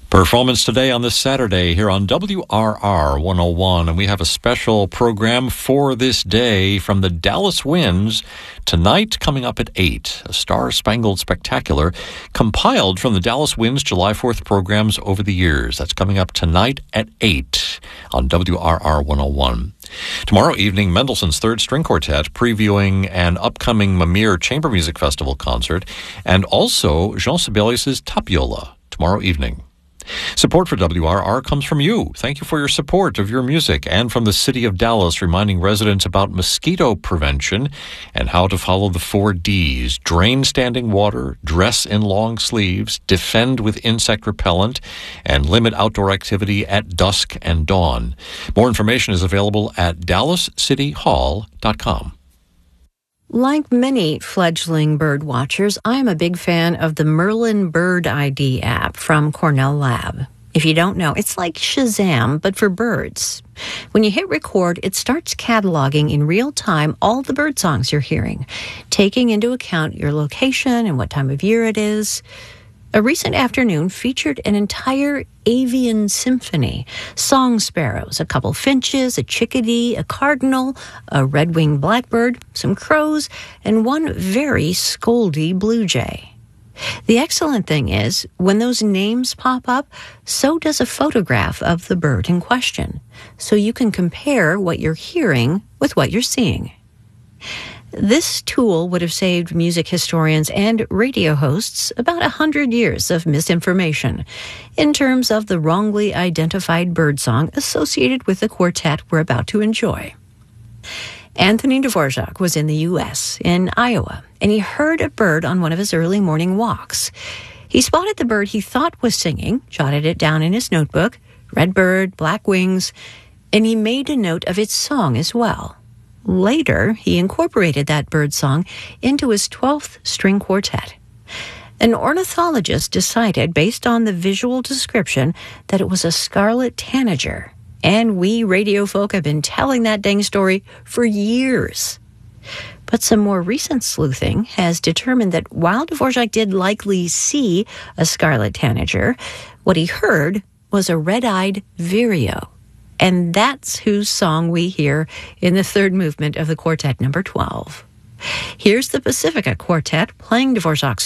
Performance today on this Saturday here on WRR 101, and we have a special program for this day from the Dallas Winds. Tonight, coming up at 8, a Star-Spangled Spectacular compiled from the Dallas Winds July 4th programs over the years. That's coming up tonight at 8 on WRR 101. Tomorrow evening, Mendelssohn's Third String Quartet previewing an upcoming Mamir Chamber Music Festival concert, and also Jean Sibelius' Tapiola tomorrow evening. Support for WRR comes from you. Thank you for your support of your music, and from the City of Dallas, reminding residents about mosquito prevention and how to follow the 4 Ds. Drain standing water, dress in long sleeves, defend with insect repellent, and limit outdoor activity at dusk and dawn. More information is available at dallascityhall.com. Like many fledgling bird watchers, I am a big fan of the Merlin Bird ID app from Cornell Lab. If you don't know, it's like Shazam, but for birds. When you hit record, it starts cataloging in real time all the bird songs you're hearing, taking into account your location and what time of year it is. A recent afternoon featured an entire avian symphony. Song sparrows, a couple finches, a chickadee, a cardinal, a red-winged blackbird, some crows, and one very scoldy blue jay. The excellent thing is, when those names pop up, so does a photograph of the bird in question, so you can compare what you're hearing with what you're seeing. This tool would have saved music historians and radio hosts about 100 years of misinformation in terms of the wrongly identified birdsong associated with the quartet we're about to enjoy. Anthony Dvorak was in the U.S., in Iowa, and he heard a bird on one of his early morning walks. He spotted the bird he thought was singing, jotted it down in his notebook, red bird, black wings, and he made a note of its song as well. Later, he incorporated that bird song into his 12th string quartet. An ornithologist decided, based on the visual description, that it was a scarlet tanager, and we radio folk have been telling that dang story for years. But some more recent sleuthing has determined that while Dvorak did likely see a scarlet tanager, what he heard was a red-eyed vireo. And that's whose song we hear in the third movement of the quartet number 12. Here's the Pacifica Quartet playing Dvorak's